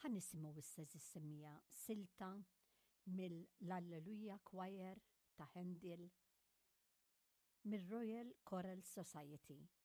ħanisimgħu issa semmija silta mill-Alleluja Choir ta' Handel mill-Royal Choral Society.